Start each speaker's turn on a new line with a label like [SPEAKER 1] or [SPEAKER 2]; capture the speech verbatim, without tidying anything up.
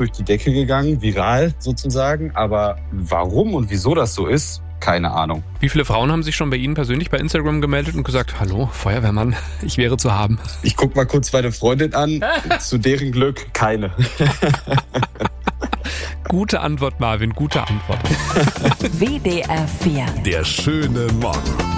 [SPEAKER 1] durch die Decke gegangen, viral sozusagen. Aber warum und wieso das so ist, keine Ahnung.
[SPEAKER 2] Wie viele Frauen haben sich schon bei Ihnen persönlich bei Instagram gemeldet und gesagt, hallo, Feuerwehrmann, ich wäre zu haben?
[SPEAKER 1] Ich guck mal kurz meine Freundin an. Zu deren Glück keine.
[SPEAKER 2] Gute Antwort, Marvin, gute Antwort.
[SPEAKER 3] W D R vier.
[SPEAKER 4] Der schöne Morgen.